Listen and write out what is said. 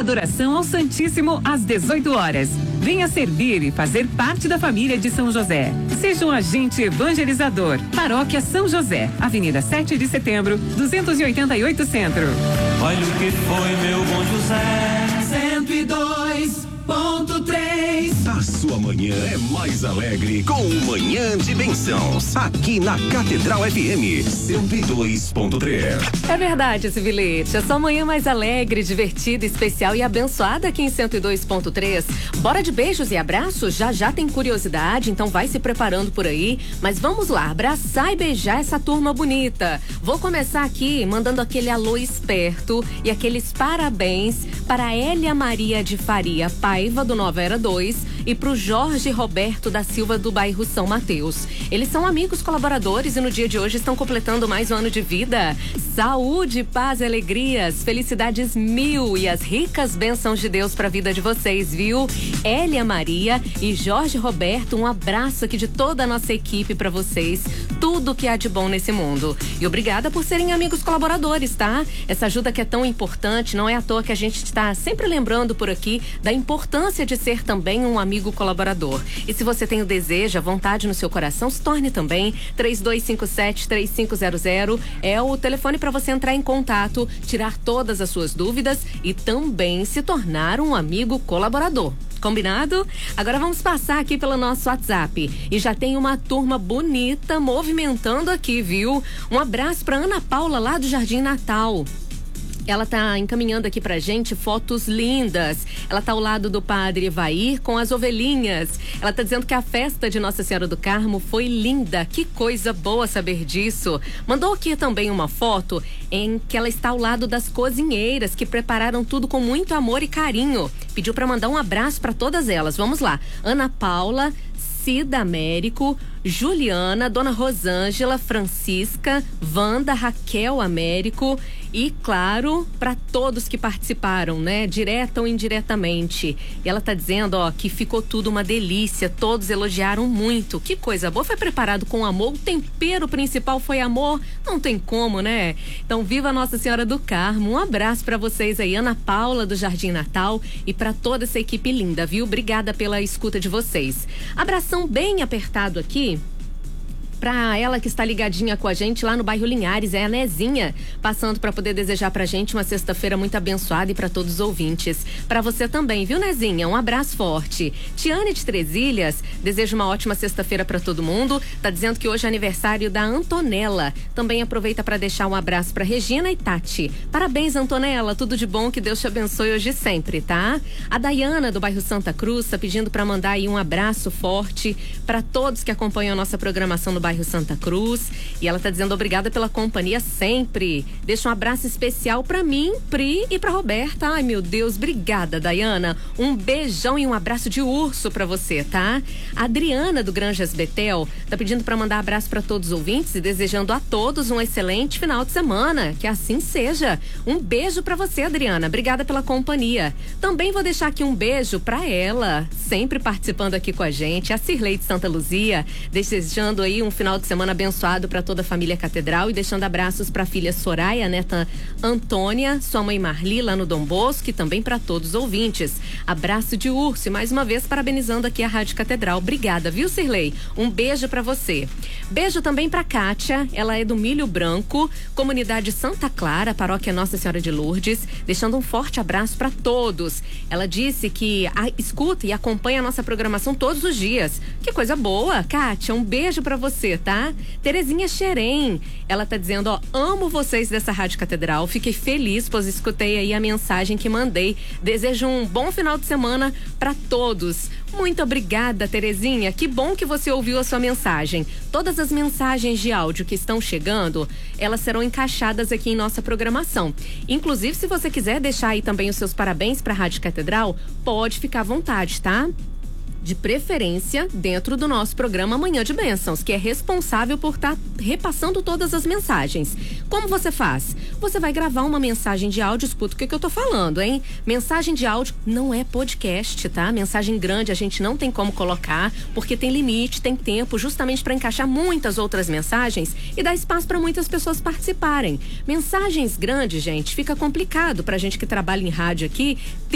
adoração ao Santíssimo às 18 horas. Venha servir e fazer parte da família de São José. Seja um agente evangelizador. Paróquia São José, Avenida 7 de Setembro, 288 Centro. Olha o que foi, meu bom José. 102.3. A sua manhã é mais alegre com o Manhã de Bênçãos. Aqui na Catedral FM 102.3. É verdade esse bilhete. A sua manhã mais alegre, divertida, especial e abençoada aqui em 102.3. Bora de beijos e abraços? Já já tem curiosidade, então vai se preparando por aí. Mas vamos lá, abraçar e beijar essa turma bonita. Vou começar aqui mandando aquele alô esperto e aqueles parabéns para a Elia Maria de Faria Paiva, do Nova Era 2, e pro Jorge Roberto da Silva, do bairro São Mateus. Eles são amigos colaboradores e no dia de hoje estão completando mais um ano de vida. Saúde, paz e alegrias, felicidades mil e as ricas bênçãos de Deus pra vida de vocês, viu? Elia Maria e Jorge Roberto, um abraço aqui de toda a nossa equipe pra vocês. Tudo que há de bom nesse mundo. E obrigada por serem amigos colaboradores, tá? Essa ajuda que é tão importante, não é à toa que a gente está sempre lembrando por aqui da importância de ser também um amigo colaborador. E se você tem o desejo, a vontade no seu coração, se torne também. 3257-3500 é o telefone para você entrar em contato, tirar todas as suas dúvidas e também se tornar um amigo colaborador. Combinado? Agora vamos passar aqui pelo nosso WhatsApp. E já tem uma turma bonita movimentando aqui, viu? Um abraço para Ana Paula, lá do Jardim Natal. Ela tá encaminhando aqui pra gente fotos lindas. Ela tá ao lado do padre Evair com as ovelhinhas. Ela tá dizendo que a festa de Nossa Senhora do Carmo foi linda. Que coisa boa saber disso. Mandou aqui também uma foto em que ela está ao lado das cozinheiras que prepararam tudo com muito amor e carinho. Pediu pra mandar um abraço pra todas elas. Vamos lá. Ana Paula, Cida Américo, Juliana, Dona Rosângela, Francisca, Wanda, Raquel Américo e, claro, para todos que participaram, né? Direta ou indiretamente. E ela tá dizendo, ó, que ficou tudo uma delícia, todos elogiaram muito. Que coisa boa, foi preparado com amor, o tempero principal foi amor, não tem como, né? Então, viva Nossa Senhora do Carmo, um abraço para vocês aí, Ana Paula do Jardim Natal e para toda essa equipe linda, viu? Obrigada pela escuta de vocês. Abração bem apertado aqui pra ela que está ligadinha com a gente lá no bairro Linhares, é a Nezinha, passando para poder desejar pra gente uma sexta-feira muito abençoada e para todos os ouvintes. Pra você também, viu, Nezinha? Um abraço forte. Tiane de Tresilhas, desejo uma ótima sexta-feira para todo mundo. Tá dizendo que hoje é aniversário da Antonella. Também aproveita para deixar um abraço pra Regina e Tati. Parabéns, Antonella, tudo de bom, que Deus te abençoe hoje e sempre, tá? A Dayana do bairro Santa Cruz tá pedindo para mandar aí um abraço forte para todos que acompanham a nossa programação no bairro Santa Cruz, e ela tá dizendo obrigada pela companhia sempre. Deixa um abraço especial pra mim, Pri e pra Roberta. Ai, meu Deus, obrigada, Dayana. Um beijão e um abraço de urso pra você, tá? A Adriana do Granjas Betel tá pedindo pra mandar abraço pra todos os ouvintes e desejando a todos um excelente final de semana. Que assim seja. Um beijo pra você, Adriana. Obrigada pela companhia. Também vou deixar aqui um beijo pra ela, sempre participando aqui com a gente, a Cirlei de Santa Luzia, desejando aí um final de semana abençoado para toda a família Catedral e deixando abraços para a filha Soraya, a neta Antônia, sua mãe Marli lá no Dom Bosco e também para todos os ouvintes. Abraço de urso e mais uma vez parabenizando aqui a Rádio Catedral. Obrigada, viu, Cirlei? Um beijo para você. Beijo também para Kátia, ela é do Milho Branco, comunidade Santa Clara, paróquia Nossa Senhora de Lourdes, deixando um forte abraço para todos. Ela disse que escuta e acompanha a nossa programação todos os dias. Que coisa boa, Kátia, um beijo para você, tá? Terezinha Xerém, ela tá dizendo, ó, amo vocês dessa Rádio Catedral, fiquei feliz, pois escutei aí a mensagem que mandei. Desejo um bom final de semana para todos. Muito obrigada, Terezinha, que bom que você ouviu a sua mensagem. Todas as mensagens de áudio que estão chegando, elas serão encaixadas aqui em nossa programação. Inclusive, se você quiser deixar aí também os seus parabéns para a Rádio Catedral, pode ficar à vontade, tá? De preferência dentro do nosso programa Manhã de Bênçãos, que é responsável por estar repassando todas as mensagens. Como você faz? Você vai gravar uma mensagem de áudio, escuta o que eu tô falando, hein? Mensagem de áudio não é podcast, tá? Mensagem grande a gente não tem como colocar, porque tem limite, tem tempo, justamente para encaixar muitas outras mensagens e dar espaço para muitas pessoas participarem. Mensagens grandes, gente, fica complicado pra gente que trabalha em rádio aqui